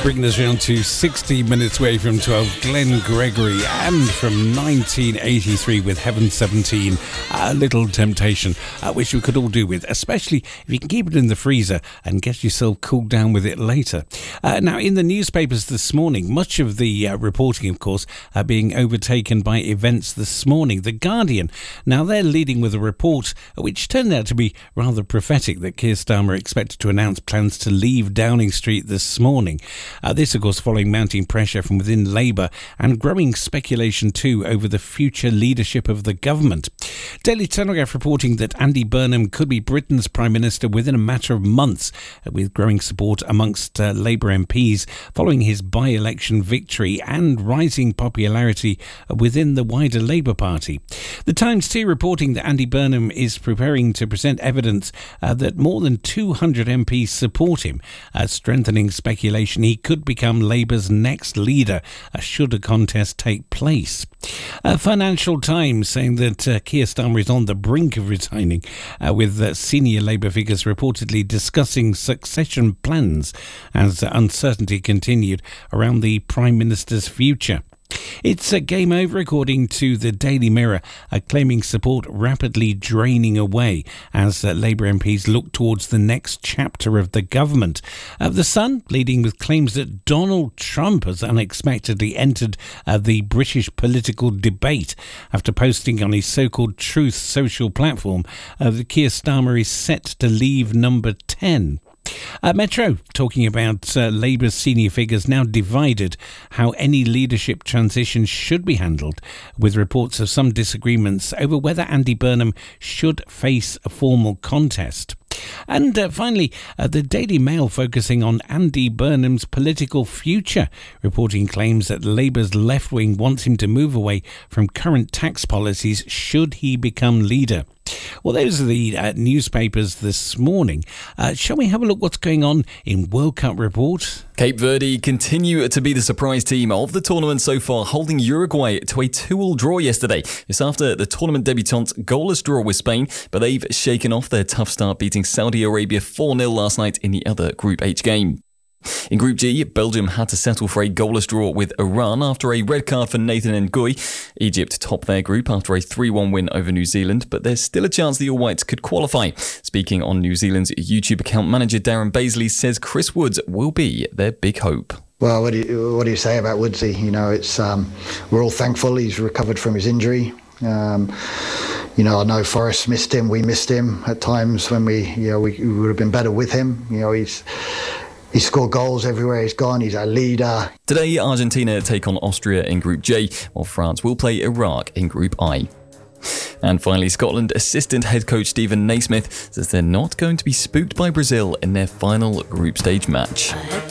Bringing us around to 60 minutes away from 12, Glenn Gregory, and from 1983 with Heaven 17, A Little Temptation, which we could all do with, especially if you can keep it in the freezer and get yourself cooled down with it later. Now, in the newspapers this morning, much of the reporting, of course, being overtaken by events this morning. The Guardian, now they're leading with a report which turned out to be rather prophetic, that Keir Starmer expected to announce plans to leave Downing Street this morning. This, of course, following mounting pressure from within Labour and growing speculation too over the future leadership of the government. Daily Telegraph reporting that Andy Burnham could be Britain's Prime Minister within a matter of months, with growing support amongst Labour MPs following his by-election victory and rising popularity within the wider Labour Party. The Times too reporting that Andy Burnham is preparing to present evidence that more than 200 MPs support him, strengthening speculation he could become Labour's next leader should a contest take place. Financial Times saying that Keir Starmer is on the brink of resigning, with senior Labour figures reportedly discussing succession plans as uncertainty continued around the Prime Minister's future. It's a game over, according to the Daily Mirror, claiming support rapidly draining away as Labour MPs look towards the next chapter of the government. The Sun leading with claims that Donald Trump has unexpectedly entered the British political debate after posting on his so-called Truth social platform that Keir Starmer is set to leave Number 10. Metro talking about Labour's senior figures now divided how any leadership transition should be handled, with reports of some disagreements over whether Andy Burnham should face a formal contest. And finally, the Daily Mail focusing on Andy Burnham's political future, reporting claims that Labour's left wing wants him to move away from current tax policies should he become leader. Well, those are the newspapers this morning. Shall we have a look what's going on in World Cup report? Cape Verde continue to be the surprise team of the tournament so far, holding Uruguay to a 2-2 draw yesterday. It's after the tournament debutante goalless draw with Spain, but they've shaken off their tough start, beating Saudi Arabia 4-0 last night in the other Group H game. In Group G, Belgium had to settle for a goalless draw with Iran after a red card for Nathan Ngoy. Egypt topped their group after a 3-1 win over New Zealand, but there's still a chance the All Whites could qualify. Speaking on New Zealand's YouTube account, manager Darren Baisley says Chris Woods will be their big hope. Well, what do you say about Woodsy? You know, it's we're all thankful he's recovered from his injury. You know, I know Forrest missed him. We missed him at times when we would have been better with him. You know, He scored goals everywhere he's gone. He's a leader. Today, Argentina take on Austria in Group J, while France will play Iraq in Group I. And finally, Scotland assistant head coach Stephen Naismith says they're not going to be spooked by Brazil in their final group stage match.